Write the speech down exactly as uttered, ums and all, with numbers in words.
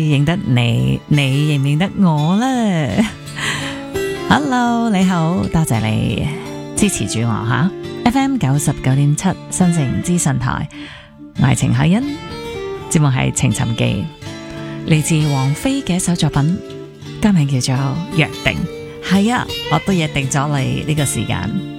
認得你，你認唔認得我呢？ Hello， 你好，多謝你支持住我吓。F M 九十九點七新城資訊台，我係程海欣，節目係情尋記，嚟自王菲嘅一首作品，歌名叫做約定。係啊，我都約定咗你呢個時間。